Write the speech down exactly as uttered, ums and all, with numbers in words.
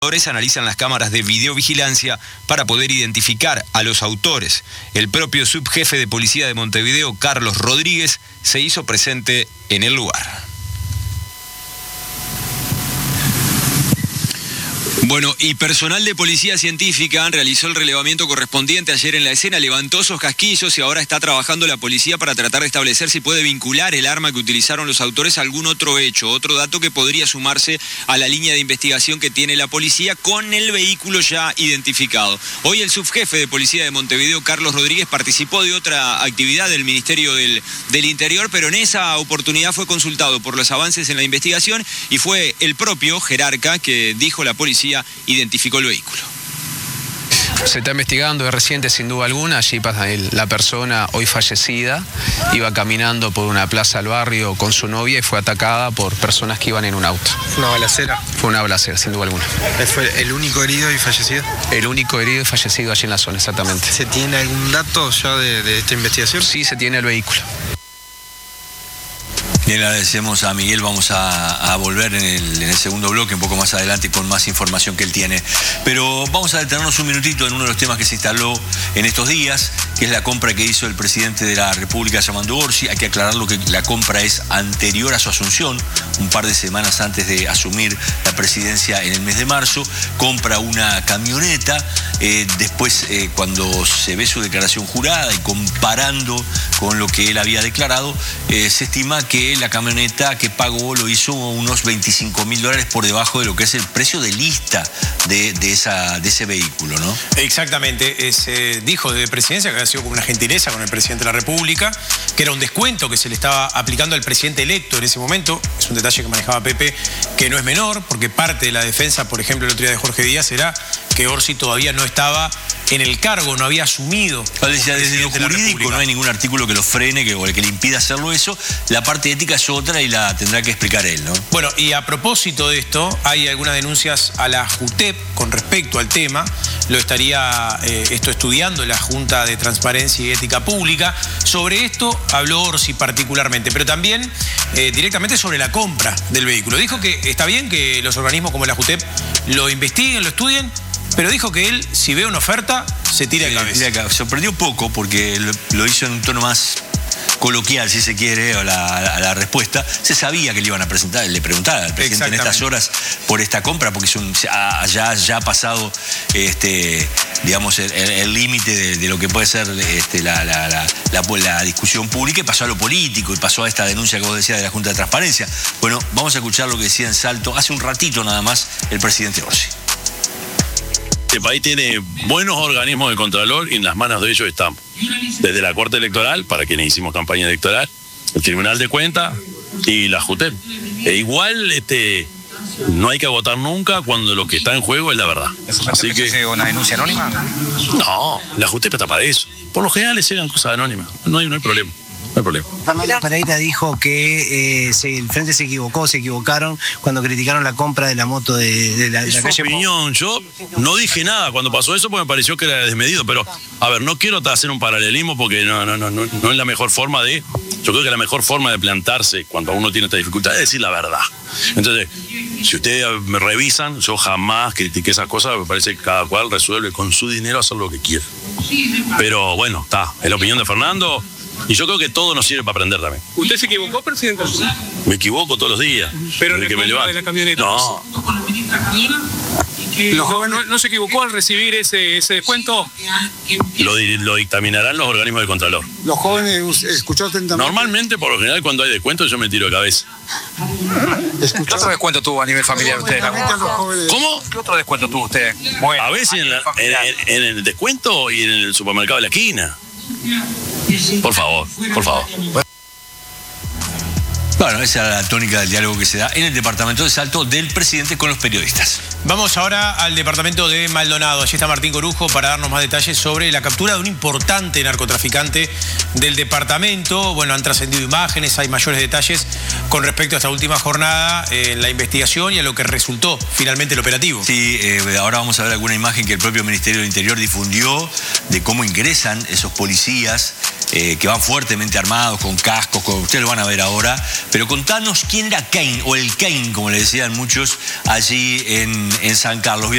Analizan las cámaras de videovigilancia para poder identificar a los autores. El propio subjefe de policía de Montevideo, Carlos Rodríguez, se hizo presente en el lugar. Bueno, y personal de policía científica realizó el relevamiento correspondiente ayer en la escena, levantó esos casquillos y ahora está trabajando la policía para tratar de establecer si puede vincular el arma que utilizaron los autores a algún otro hecho, otro dato que podría sumarse a la línea de investigación que tiene la policía con el vehículo ya identificado. Hoy el subjefe de policía de Montevideo, Carlos Rodríguez, participó de otra actividad del Ministerio del, del Interior, pero en esa oportunidad fue consultado por los avances en la investigación y fue el propio jerarca que dijo la policía identificó el vehículo. Se está investigando, es reciente sin duda alguna. Allí pasa el, la persona hoy fallecida, iba caminando por una plaza al barrio con su novia y fue atacada por personas que iban en un auto. ¿Una balacera? Fue una balacera, sin duda alguna. ¿Fue el único herido y fallecido? El único herido y fallecido allí en la zona, exactamente. ¿Se tiene algún dato ya de, de esta investigación? Sí, se tiene el vehículo. Bien, le agradecemos a Miguel. Vamos a, a volver en el, en el segundo bloque, un poco más adelante, con más información que él tiene. Pero vamos a detenernos un minutito en uno de los temas que se instaló en estos días, que es la compra que hizo el presidente de la República, Armando Orsi. Hay que aclararlo que la compra es anterior a su asunción, un par de semanas antes de asumir la presidencia en el mes de marzo. Compra una camioneta, eh, después eh, cuando se ve su declaración jurada y comparando con lo que él había declarado, eh, se estima que la camioneta que pagó lo hizo unos veinticinco mil dólares por debajo de lo que es el precio de lista de, de, esa, de ese vehículo, ¿no? Exactamente. Se dijo de presidencia que había sido como una gentileza con el presidente de la República, que era un descuento que se le estaba aplicando al presidente electo en ese momento. Es un detalle que manejaba Pepe, que no es menor, porque parte de la defensa, por ejemplo, el otro día de Jorge Díaz, era que Orsi todavía no estaba en el cargo, no había asumido. Decía, desde lo jurídico no hay ningún artículo que lo frene, que, o que le impida hacerlo eso. La parte ética es otra y la tendrá que explicar él, ¿no? Bueno, y a propósito de esto, hay algunas denuncias a la JUTEP con respecto al tema. Lo estaría eh, esto estudiando la Junta de Transparencia y Ética Pública. Sobre esto habló Orsi particularmente, pero también eh, directamente sobre la compra del vehículo. Dijo que está bien que los organismos como la JUTEP lo investiguen, lo estudien, pero dijo que él, si ve una oferta, se tira de cabeza. Tira de sorprendió poco porque lo, lo hizo en un tono más coloquial, si se quiere, a la, a la respuesta. Se sabía que le iban a presentar, le preguntaba al presidente en estas horas por esta compra, porque es un, ya, ya ha pasado este, digamos, el límite de, de lo que puede ser este, la, la, la, la, la discusión pública, y pasó a lo político, y pasó a esta denuncia que vos decías de la Junta de Transparencia. Bueno, vamos a escuchar lo que decía en Salto hace un ratito nada más el presidente Orsi. Este país tiene buenos organismos de contralor y en las manos de ellos estamos. Desde la Corte Electoral, para quienes hicimos campaña electoral, el Tribunal de Cuentas y la JUTEP. E igual este, no hay que votar nunca cuando lo que está en juego es la verdad. Así que ¿es una denuncia anónima? No, la JUTEP está para eso. Por lo general les llegan cosas anónimas. No hay, no hay problema. No hay problema. Pamela Pereira dijo que eh, se, el Frente se equivocó, se equivocaron cuando criticaron la compra de la moto de, de la, de la calle. Opinión, yo no dije nada cuando pasó eso porque me pareció que era desmedido, pero a ver, no quiero hacer un paralelismo porque no, no, no, no, no es la mejor forma de... Yo creo que la mejor forma de plantarse cuando uno tiene esta dificultad es decir la verdad. Entonces, si ustedes me revisan, yo jamás critiqué esas cosas, me parece que cada cual resuelve con su dinero hacer lo que quiere. Pero bueno, está, es la opinión de Fernando. Y yo creo que todo nos sirve para aprender también. ¿Usted se equivocó, presidente? Me equivoco todos los días. Pero en la compra de la camioneta. No. Los jóvenes no, no se equivocó al recibir ese, ese descuento. Lo, lo dictaminarán los organismos de contralor. Los jóvenes escuchó atentamente. Normalmente, por lo general, cuando hay descuento, yo me tiro de cabeza. ¿Qué otro descuento tuvo a nivel familiar usted? ¿Cómo? ¿Qué otro descuento tuvo usted? Bueno, a veces en, la, en, en el descuento y en el supermercado de la esquina. Por favor, por favor. Bueno, esa es la tónica del diálogo que se da en el departamento de Salto del presidente con los periodistas. Vamos ahora al departamento de Maldonado. Allí está Martín Corujo para darnos más detalles sobre la captura de un importante narcotraficante del departamento. Bueno, han trascendido imágenes, hay mayores detalles con respecto a esta última jornada en eh, la investigación y a lo que resultó finalmente el operativo. Sí, eh, ahora vamos a ver alguna imagen que el propio Ministerio del Interior difundió de cómo ingresan esos policías eh, que van fuertemente armados, con cascos, con, ustedes lo van a ver ahora. Pero contanos quién era Kane, o el Kane, como le decían muchos, allí en, en San Carlos. Bien.